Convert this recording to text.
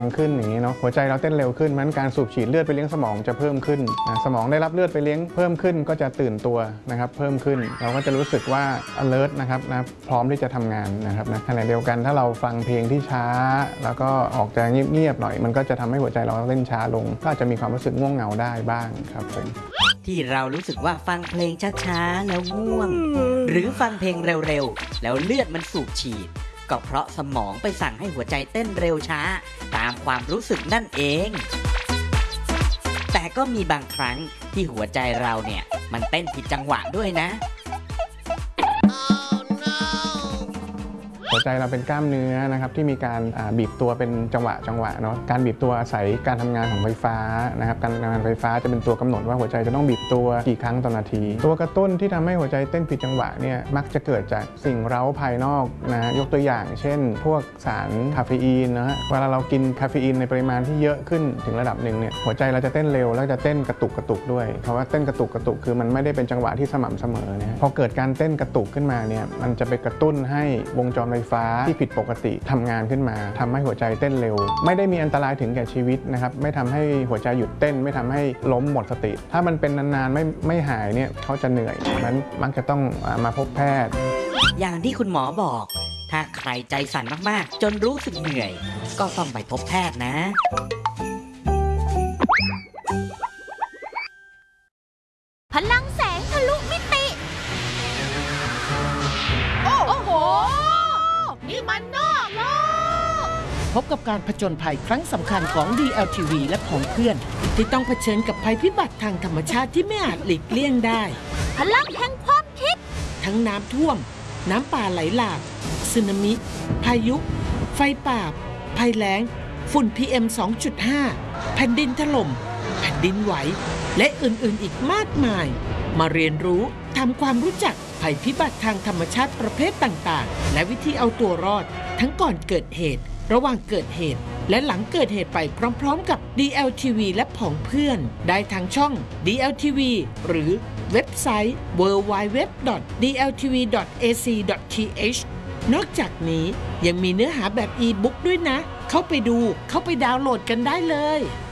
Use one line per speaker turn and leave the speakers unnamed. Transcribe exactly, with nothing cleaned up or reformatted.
ขึ้นอย่างนี้เนาะหัวใจเราเต้นเร็วขึ้นมันการสูบฉีดเลือดไปเลี้ยงสมองจะเพิ่มขึ้นนะสมองได้รับเลือดไปเลี้ยงเพิ่มขึ้นก็จะตื่นตัวนะครับเพิ่มขึ้นเราก็จะรู้สึกว่า alert นะครับนะพร้อมที่จะทำงานนะครับนะขณะเดียวกันถ้าเราฟังเพลงที่ช้าแล้วก็ออกจะเงียบๆหน่อยมันก็จะทำให้หัวใจเราเต้นช้าลงก็อาจจะมีความรู้สึกง่วงเหงาได้บ้างครับผม
ที่เรารู้สึกว่าฟังเพลงช้าๆแล้วง่วงหรือฟังเพลงเร็วๆแล้วเลือดมันสูบฉีดก็เพราะสมองไปสั่งให้หัวใจเต้นเร็วช้าตามความรู้สึกนั่นเองแต่ก็มีบางครั้งที่หัวใจเราเนี่ยมันเต้นผิดจังหวะด้วยนะ
หัวใจเราเป็นกล้ามเนื้อนะครับที่มีการบีบตัวเป็นจังหวะจังหวะเนาะการบีบตัวอาศัยการทำงานของไฟฟ้านะครับการทำงานไฟฟ้าจะเป็นตัวกำหนดว่าหัวใจจะต้องบีบตัวกี่ครั้งต่อนาทีตัวกระตุ้นที่ทำให้หัวใจเต้นผิดจังหวะเนี่ยมักจะเกิดจากสิ่งเร้าภายนอกนะยกตัวอย่างเช่นพวกสารคาเฟอีนนะฮะเวลาเรากินคาเฟอีนในปริมาณที่เยอะขึ้นถึงระดับหนึ่งเนี่ยหัวใจเราจะเต้นเร็วแล้วจะเต้นกระตุกกระตุกด้วยเพราะว่าเต้นกระตุกกระตุกคือมันไม่ได้เป็นจังหวะที่สม่ำเสมอเนี่ยพอเกิดการเต้นกระตุกขึ้นมาเนี่ยมันจะไปกระตุ้นให้วงจรไฟฟ้าที่ผิดปกติทำงานขึ้นมาทำให้หัวใจเต้นเร็วไม่ได้มีอันตรายถึงแก่ชีวิตนะครับไม่ทำให้หัวใจหยุดเต้นไม่ทำให้ล้มหมดสติถ้ามันเป็นนานๆไม่ไม่หายเนี่ยเขาจะเหนื่อยนั้นมักจะต้องมาพบแพทย์
อย่างที่คุณหมอบอกถ้าใครใจสั่นมากๆจนรู้สึกเหนื่อยก็ต้องไปพบแพทย์นะ
พลังแสงทะลุมิติโอ้โหนี่มันนอกโลก
พบกับการผจญภัยครั้งสำคัญของ ดี แอล ที วี และของเพื่อนที่ต้องเผชิญกับภัยพิบัติทางธรรมชาติที่ไม่อาจหลีกเลี่ยงได้
พลังแห่งความคิด
ทั้งน้ำท่วมน้ำป่าไหลหลากสึนามิพายุไฟป่าภัยแล้งฝุ่น พี เอ็ม สองจุดห้า แผ่นดินถล่มแผ่นดินไหวและอื่นๆอีกมากมายมาเรียนรู้ทำความรู้จักภัยพิบัติทางธรรมชาติประเภทต่างๆและวิธีเอาตัวรอดทั้งก่อนเกิดเหตุระหว่างเกิดเหตุและหลังเกิดเหตุไปพร้อมๆกับ ดี แอล ที วี และผองเพื่อนได้ทางช่อง ดี แอล ที วี หรือเว็บไซต์ ดับเบิลยู ดับเบิลยู ดับเบิลยู ดอท ดี แอล ที วี ดอท เอ ซี ดอท ที เอช นอกจากนี้ยังมีเนื้อหาแบบอีบุ๊กด้วยนะเข้าไปดูเข้าไปดาวน์โหลดกันได้เลย